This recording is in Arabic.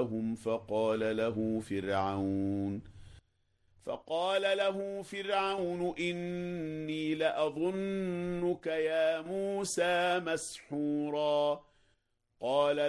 لهم فقال له فرعون إني لأظنك يا موسى مسحورا. قال